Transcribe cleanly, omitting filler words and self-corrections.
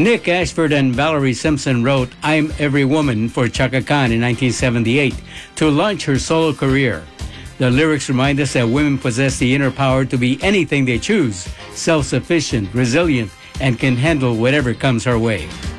Nick Ashford and Valerie Simpson wrote I'm Every Woman for Chaka Khan in 1978 to launch her solo career. The lyrics remind us that women possess the inner power to be anything they choose, self-sufficient, resilient, and can handle whatever comes our way.